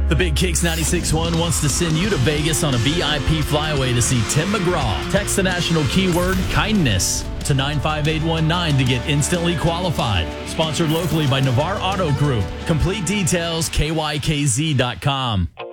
The Big Kicks 96.1 wants to send you to Vegas on a VIP flyaway to see Tim McGraw. Text the national keyword kindness to 95819 to get instantly qualified. Sponsored locally by Navarre Auto Group. Complete details, kykz.com.